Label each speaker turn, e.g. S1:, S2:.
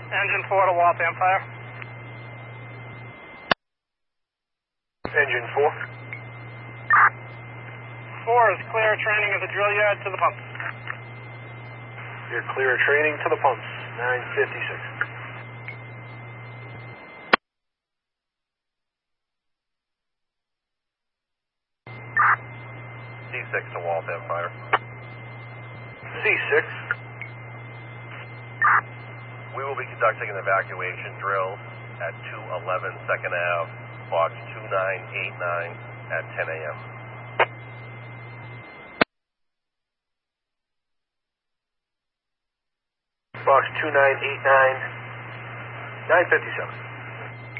S1: Engine 4 to Waltham Fire.
S2: Engine 4.
S1: 4 is clear training of the drill yard to the pumps.
S2: You're clear of training to the pumps. 956.
S3: C6 to Waltham Fire.
S2: C6.
S3: We will be conducting an evacuation drill at 211 2nd Ave, box 2989 at 10 a.m.
S2: Box 2989, 957.